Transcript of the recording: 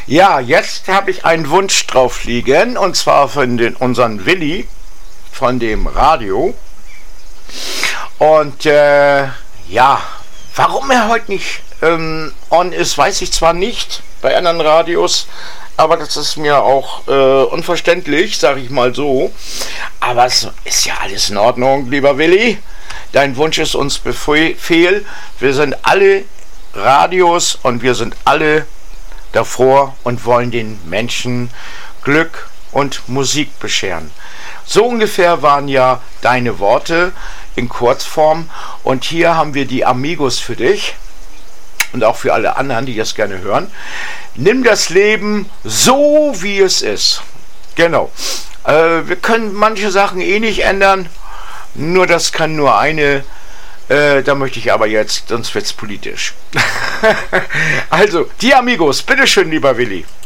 Ja, jetzt habe ich einen Wunsch drauf liegen, und zwar von unseren Willi von dem Radio. Und ja, warum er heute nicht on ist, weiß ich zwar nicht bei anderen Radios, aber das ist mir auch unverständlich, sage ich mal so. Aber es ist ja alles in Ordnung, lieber Willi. Dein Wunsch ist uns Befehl. Wir sind alle Radios und wir sind alle davor und wollen den Menschen Glück und Musik bescheren. So ungefähr waren ja deine Worte in Kurzform. Und hier haben wir die Amigos für dich und auch für alle anderen, die das gerne hören. Nimm das Leben so, wie es ist. Genau. Wir können manche Sachen eh nicht ändern. Nur das kann nur eine. Da möchte ich aber jetzt, sonst wird es politisch. Also, die Amigos, bitteschön, lieber Willi.